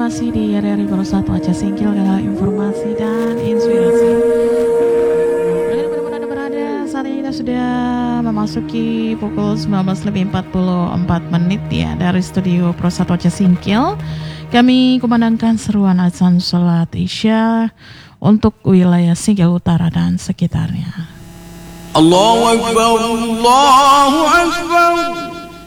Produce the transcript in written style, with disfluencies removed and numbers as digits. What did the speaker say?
masih di RRI Satu Aceh Singkil, kanal informasi dan inspirasi. Mudah-mudahan berada, saat ini kita sudah memasuki pukul 19:44 ya dari studio Pro Satu Aceh Singkil. Kami kumandangkan seruan azan sholat Isya untuk wilayah Singkil Utara dan sekitarnya. Allahu Akbar, Allahu Akbar.